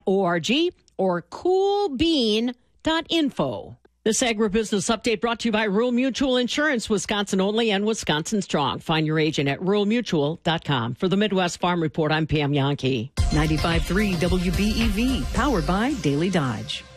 or coolbean.info. This agribusiness update brought to you by Rural Mutual Insurance, Wisconsin only and Wisconsin strong. Find your agent at ruralmutual.com. For the Midwest Farm Report, I'm Pam Yankee. 95.3 WBEV, powered by Daily Dodge.